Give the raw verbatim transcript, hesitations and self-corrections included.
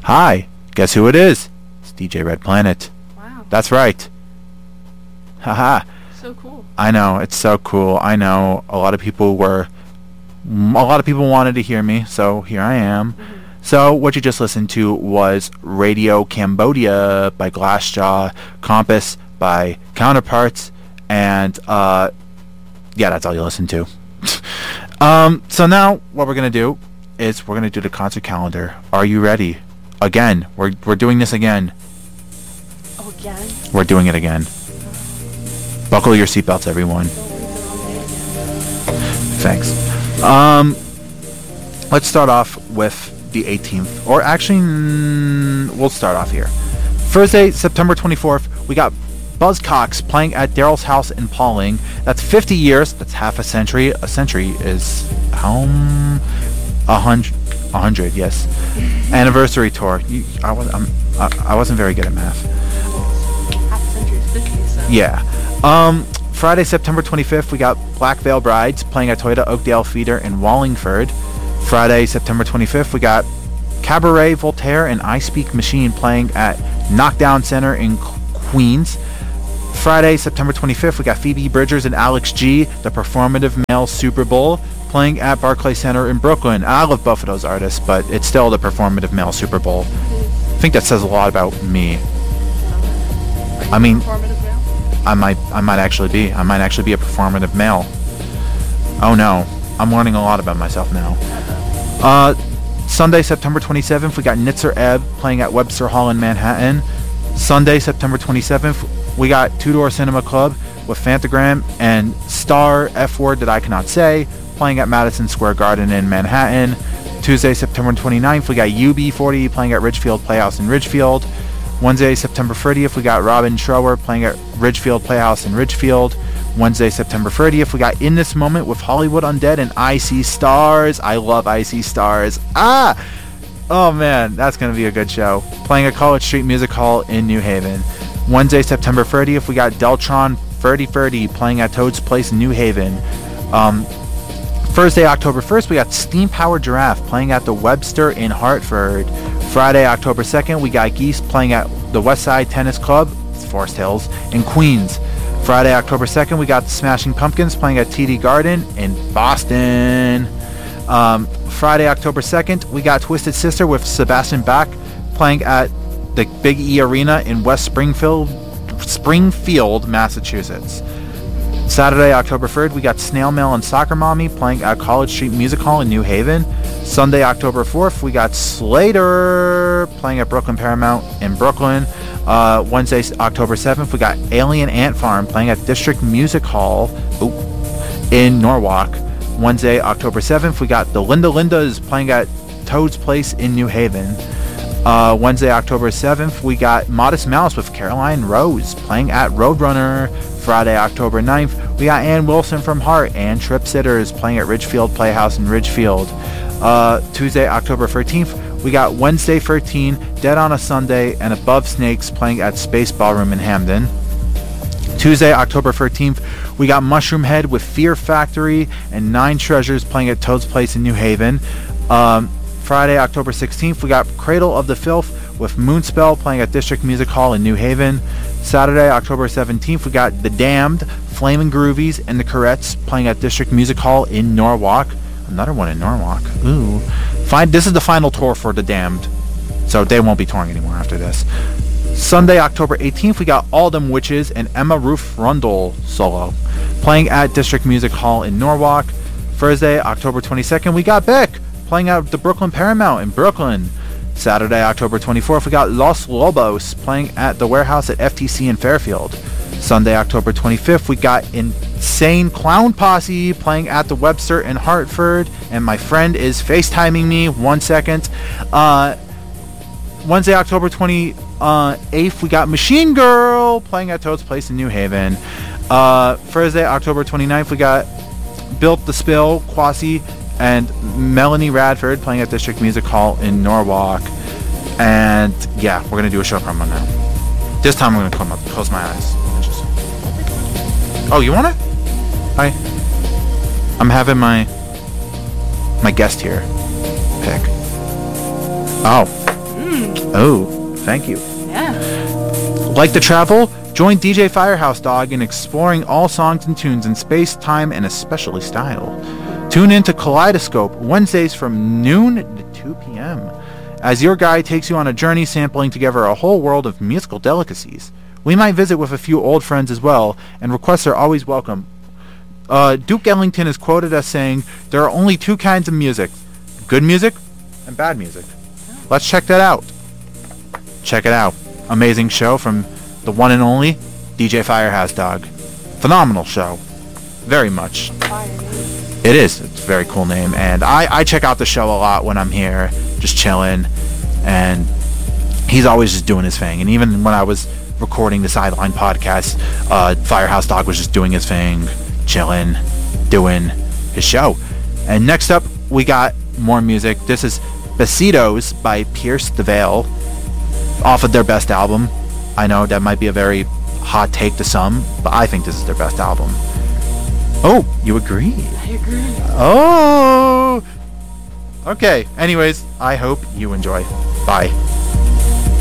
Hi, guess who it is? It's D J Red Planet. Wow. That's right. Haha. So cool. I know, it's so cool. I know a lot of people were, a lot of people wanted to hear me, so here I am. Mm-hmm. So what you just listened to was Radio Cambodia by Glassjaw, Compass by Counterparts, and uh, yeah, that's all you listened to. um, so now what we're gonna do is we're gonna do the concert calendar. Are you ready? Again, we're we're doing this again. Oh, again? We're doing it again. Buckle your seatbelts, everyone. Thanks. Um, let's start off with the eighteenth, or actually, mm, we'll start off here. Thursday, September twenty-fourth, we got Buzzcocks playing at Daryl's house in Pauling. That's fifty years. That's half a century. A century is um a hundred. A hundred, yes. Anniversary tour. You, I was, I'm, I, I wasn't very good at math. Half a century is fifty, so. Yeah. Um, Friday, September twenty-fifth, we got Black Veil Brides playing at Toyota Oakdale Theater in Wallingford. Friday, September twenty-fifth, we got Cabaret Voltaire and I Speak Machine playing at Knockdown Center in Queens. Friday, September twenty-fifth, we got Phoebe Bridgers and Alex G, the Performative Male Super Bowl, playing at Barclay Center in Brooklyn. I love both of those artists, but it's still the Performative Male Super Bowl. I think that says a lot about me. I mean, I might, I might actually be. I might actually be a performative male. Oh no, I'm learning a lot about myself now. Uh, Sunday, September twenty-seventh, we got Nitzer Ebb playing at Webster Hall in Manhattan. Sunday, September twenty-seventh, we got Two Door Cinema Club with Fantagram and Star F Word That I Cannot Say playing at Madison Square Garden in Manhattan. Tuesday, September twenty-ninth, we got U B forty playing at Ridgefield Playhouse in Ridgefield. Wednesday, September thirtieth, we got Robin Trower playing at Ridgefield Playhouse in Ridgefield. Wednesday, September thirtieth, we got In This Moment with Hollywood Undead and I See Stars. I love I See Stars. Ah! Oh man, that's going to be a good show. Playing at College Street Music Hall in New Haven. Wednesday, September thirtieth, we got Deltron thirty thirty playing at Toad's Place in New Haven. Um, Thursday, October first, we got Steam Powered Giraffe playing at the Webster in Hartford. Friday, October second, we got Geese playing at the Westside Tennis Club, Forest Hills, in Queens. Friday, October second, we got the Smashing Pumpkins playing at T D Garden in Boston. Um, Friday, October second, we got Twisted Sister with Sebastian Bach playing at the Big E Arena in West Springfield, Springfield, Massachusetts. Saturday, October third, we got Snail Mail and Soccer Mommy playing at College Street Music Hall in New Haven. Sunday, October fourth, we got Slater playing at Brooklyn Paramount in Brooklyn. Uh, Wednesday, October seventh, we got Alien Ant Farm playing at District Music Hall ooh, in Norwalk. Wednesday, October seventh, we got the Linda Lindas playing at Toad's Place in New Haven. Uh, Wednesday, October seventh, we got Modest Mouse with Caroline Rose playing at Roadrunner. Friday, October ninth, we got Ann Wilson from Heart and Trip Sitters playing at Ridgefield Playhouse in Ridgefield. Uh, Tuesday, October thirteenth, we got Wednesday thirteen, Dead on a Sunday, and Above Snakes playing at Space Ballroom in Hamden. Tuesday, October thirteenth, we got Mushroom Head with Fear Factory and Nine Treasures playing at Toad's Place in New Haven. Um, Friday, October sixteenth, we got Cradle of the Filth with Moonspell playing at District Music Hall in New Haven. Saturday, October seventeenth, we got The Damned, Flamin' Groovies, and The Corettes playing at District Music Hall in Norwalk. Another one in Norwalk. Ooh. Fine. This is the final tour for The Damned, so they won't be touring anymore after this. Sunday, October eighteenth, we got All Them Witches and Emma Ruth Rundle solo playing at District Music Hall in Norwalk. Thursday, October twenty-second, we got Beck playing at the Brooklyn Paramount in Brooklyn. Saturday, October twenty-fourth, we got Los Lobos playing at the Warehouse at F T C in Fairfield. Sunday, October twenty-fifth, we got Insane Clown Posse playing at the Webster in Hartford. And my friend is FaceTiming me. One second. Uh, Wednesday, October twenty-eighth, we got Machine Girl playing at Toad's Place in New Haven. Uh, Thursday, October twenty-ninth, we got Built the Spill, Quasi, and Melanie Radford playing at District Music Hall in Norwalk. And yeah, we're going to do a show promo now. This time I'm going to come up, close my eyes. Just... Oh, you want it? Hi. I'm having my my guest here pick. Oh. Mm. Oh, thank you. Yeah. Like to travel? Join D J Firehouse Dog in exploring all songs and tunes in space, time, and especially style. Tune in to Kaleidoscope Wednesdays from noon to two p.m. as your guide takes you on a journey sampling together a whole world of musical delicacies. We might visit with a few old friends as well, and requests are always welcome. Uh, Duke Ellington is quoted as saying, "There are only two kinds of music, good music and bad music." Let's check that out. Check it out. Amazing show from the one and only D J Firehouse Dog. Phenomenal show. Very much. Fire name. It is. It's a very cool name. And I, I check out the show a lot when I'm here, just chilling. And he's always just doing his thing. And even when I was recording the Sideline podcast, uh, Firehouse Dog was just doing his thing, chilling, doing his show. And next up, we got more music. This is Besitos by Pierce the Veil, off of their best album. I know that might be a very hot take to some, but I think this is their best album. Oh, you agree? I agree. Oh! Okay, anyways, I hope you enjoy. Bye.